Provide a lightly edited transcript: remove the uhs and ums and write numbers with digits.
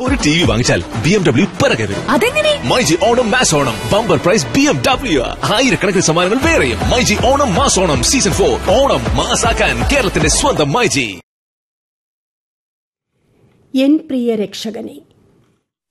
ഒരു T V വാങ്ങിച്ചാൽ BMW പിറകെ വരും. അതെങ്ങനെ? MyG Onam mass Onam bumper prize BMW. ആയിരക്കണക്കിന് സമ്മാനങ്ങൾ വേറെയും. MyG Onam mass Onam season 4. ഓണം മാസാക്കാൻ കേരളത്തിന്റെ സ്വന്തം മൈജി. എൻ പ്രിയ രക്ഷകനെ,